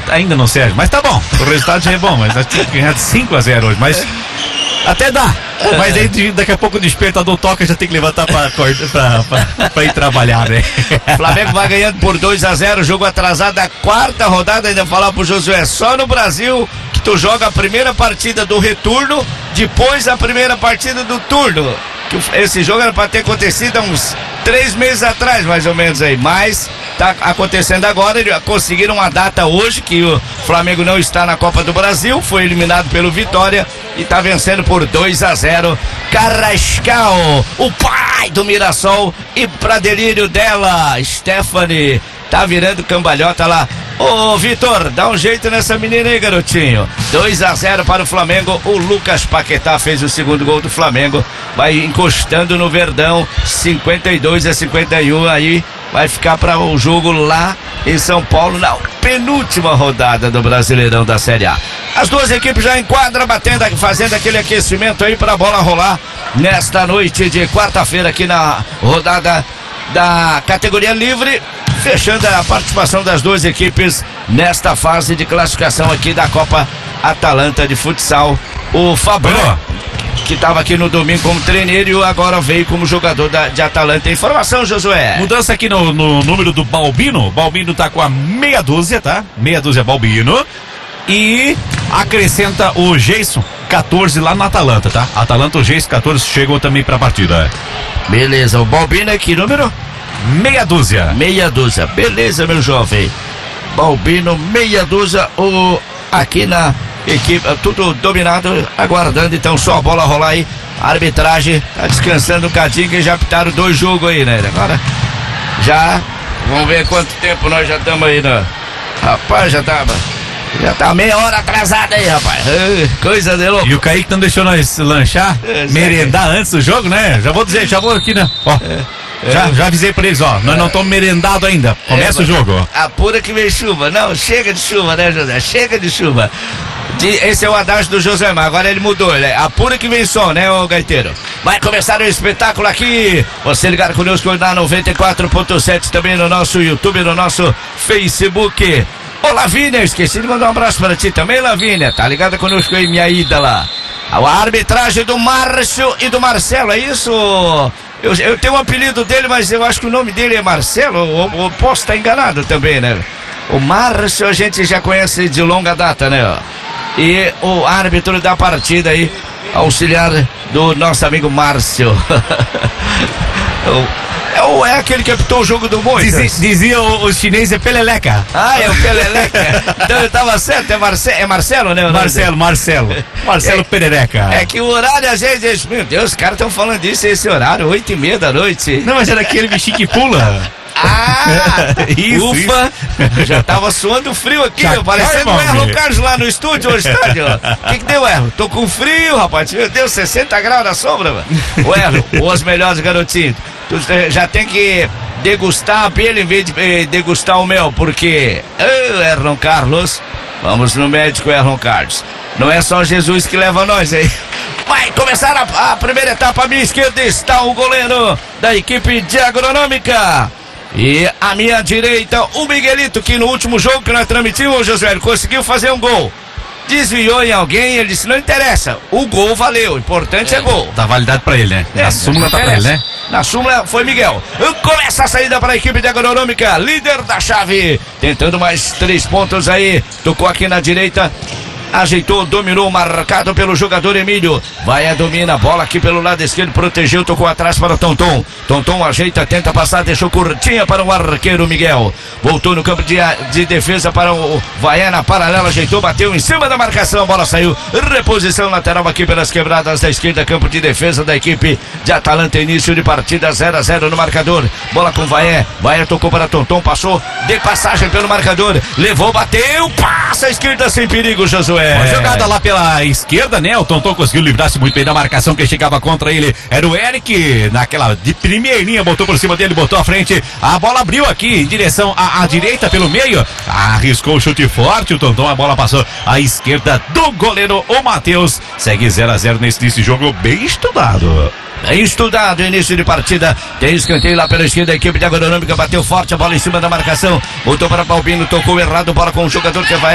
ainda não serve, mas tá bom, o resultado já é bom, mas nós tínhamos que ganhar de 5-0 hoje, mas até dá, mas aí daqui a pouco o despertador toca, já tem que levantar pra ir trabalhar, né? Flamengo vai ganhando por 2-0, jogo atrasado da quarta rodada, ainda falar pro Josué, só no Brasil que tu joga a primeira partida do retorno, depois a primeira partida do turno. Esse jogo era para ter acontecido há uns 3 meses atrás, mais ou menos aí, mas tá acontecendo agora. Eles conseguiram uma data hoje que o Flamengo não está na Copa do Brasil, foi eliminado pelo Vitória e tá vencendo por 2-0. Carrascal, o pai do Mirassol, e pra delírio dela, Stephanie, tá virando cambalhota lá. Ô Vitor, dá um jeito nessa menina aí, garotinho. 2-0 para o Flamengo. O Lucas Paquetá fez o segundo gol do Flamengo. Vai encostando no Verdão. 52-51 aí. Vai ficar para o jogo lá em São Paulo, na penúltima rodada do Brasileirão da Série A. As duas equipes já em quadra, fazendo aquele aquecimento aí para a bola rolar nesta noite de quarta-feira aqui na rodada da categoria livre, fechando a participação das duas equipes nesta fase de classificação aqui da Copa Atalanta de Futsal. O Fabrício, que estava aqui no domingo como treineiro, agora veio como jogador de Atalanta. Informação, Josué. Mudança aqui no número do Balbino. Balbino tá com a meia dúzia, tá? Meia dúzia Balbino. E acrescenta o Geison 14 lá no Atalanta, tá? Atalanta, o Geison 14 chegou também pra partida. Beleza, o Balbino é que número? Meia dúzia. Meia dúzia, beleza, meu jovem. Balbino, meia dúzia, aqui na equipe, tudo dominado, aguardando então só a bola rolar aí. A arbitragem tá descansando um cadinho, que já apitaram 2 jogos aí, né? Agora já, vamos ver quanto tempo nós já estamos aí, né? Rapaz, já tá meia hora atrasada aí, rapaz. Coisa de louco. E o Kaique não deixou nós lanchar, merendar antes do jogo, né? Já vou aqui, né? Ó. Já avisei pra eles, ó, nós não estamos merendados ainda. Começa o jogo, ó. Apura que vem chuva. Não, chega de chuva, né, José? Chega de chuva. Esse é o adágio do José, mas agora ele mudou. Apura que vem som, né, ô gaiteiro? Vai começar o espetáculo aqui. Você ligado conosco na 94.7, também no nosso YouTube, no nosso Facebook. Ô, Lavínia, esqueci de mandar um abraço pra ti também, Lavínia. Tá ligada conosco aí, minha ídola. A arbitragem do Márcio e do Marcelo, é isso? Eu tenho um apelido dele, mas eu acho que o nome dele é Marcelo, ou posso estar enganado também, né? O Márcio a gente já conhece de longa data, né? E o árbitro da partida aí, auxiliar do nosso amigo Márcio. É aquele que apitou o jogo do Moisés. Dizia o chinês é Peleleca. Ah, é o Peleleca. Então eu tava certo, é Marcelo, né? Marcelo Perereca. É que o horário às vezes, meu Deus, os caras estão falando disso, esse horário, 8h30 da noite. Não, mas era aquele bichinho que pula. Ah, ufa, já tava suando frio aqui, parecendo o Erlon Carlos lá no estúdio, no estádio. O que deu, Erlon? Tô com frio, rapaz, meu Deus, 60 graus na sombra, mano. O Erlon, os melhores garotinhos, tu já tem que degustar a abelha em vez de degustar o mel, porque, Erlon Carlos, vamos no médico, Erlon Carlos. Não é só Jesus que leva nós aí. Vai começar a primeira etapa, à minha esquerda está o goleiro da equipe de Agronômica. E à minha direita, o Miguelito, que no último jogo que nós transmitimos, Josué, conseguiu fazer um gol. Desviou em alguém, ele disse, não interessa, o gol valeu, o importante é gol. Tá validado pra ele, né? Na súmula tá pra ele, né? Na súmula foi Miguel. Começa a saída para a equipe de Agronômica, líder da chave, tentando mais 3 pontos aí, tocou aqui na direita. Ajeitou, dominou, marcado pelo jogador Emílio. Vai, domina a bola aqui pelo lado esquerdo, protegeu, tocou atrás para o Tonton. Tonton ajeita, tenta passar, deixou curtinha para o arqueiro Miguel. Voltou no campo de defesa para o Vaiana, paralela, ajeitou, bateu em cima da marcação, a bola saiu. Reposição lateral aqui pelas quebradas da esquerda, campo de defesa da equipe de Atalanta, início de partida 0-0 no marcador. Bola com Vaé, Vaé tocou para Tonton, passou de passagem pelo marcador, levou, bateu, passa a esquerda sem perigo, Josué. Uma jogada lá pela esquerda, né? O Tonton conseguiu livrar-se muito bem da marcação. Quem chegava contra ele era o Eric. Naquela de primeirinha, botou por cima dele, botou à frente. A bola abriu aqui em direção à direita pelo meio. Arriscou o chute forte. O Tonton, a bola passou à esquerda do goleiro, o Matheus. Segue 0-0 nesse jogo bem estudado. Bem estudado, início de partida. Tem escanteio lá pela esquerda, a equipe de Agronômica bateu forte, a bola em cima da marcação. Voltou para Balbino, tocou errado, bola com o jogador que vai.